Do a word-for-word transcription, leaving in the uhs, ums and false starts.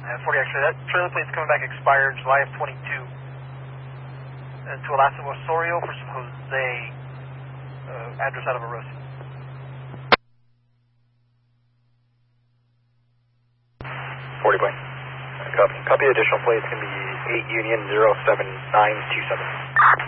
And forty X-ray, that trailer plate's coming back expired July of twenty-two. And to Alaska Osorio for some Jose, uh, address out of Orosi. forty point. Copy. Copy additional plates can be eight Union zero seven nine two seven.